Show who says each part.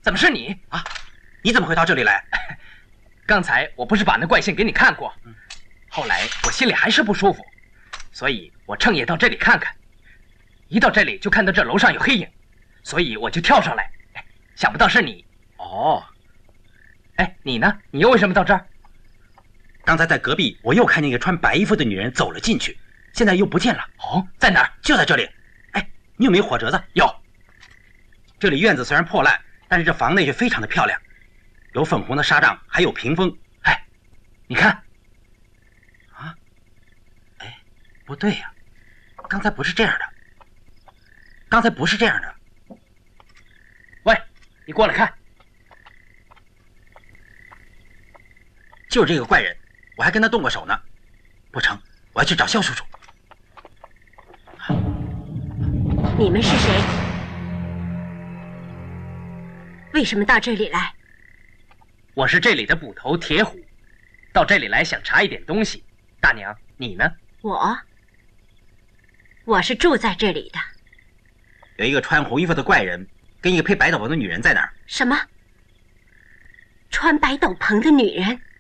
Speaker 1: 怎么是你啊？
Speaker 2: 你怎么会到这里来？
Speaker 1: 刚才我不是把那怪信给你看过，后来我心里还是不舒服，所以我趁夜到这里看看。一到这里就看到这楼上有黑影，所以我就跳上来。想不到是你。
Speaker 2: 哦，
Speaker 1: 哎，你呢？你又为什么到这儿？
Speaker 2: 刚才在隔壁，我又看见一个穿白衣服的女人走了进去，现在又不见了。
Speaker 1: 哦，在哪儿？
Speaker 2: 就在这里。哎，你有没有火折子？
Speaker 1: 有。
Speaker 2: 这里院子虽然破烂，但是这房内却非常的漂亮，有粉红的纱帐，还有屏风。
Speaker 1: 哎，你看。
Speaker 2: 啊？哎，不对呀，刚才不是这样的。刚才不是这样的。
Speaker 1: 喂，你过来看。
Speaker 2: 就是这个怪人，我还跟他动过手呢。不成，我要去找肖叔叔。
Speaker 3: 你们是谁？为什么到这里来？
Speaker 1: 我是这里的捕头铁虎，到这里来想查一点东西。大娘，你呢？
Speaker 3: 我是住在这里的。
Speaker 2: 有一个穿红衣服的怪人，跟一个披白斗篷的女人在那儿。
Speaker 3: 什么？穿白斗篷的女人？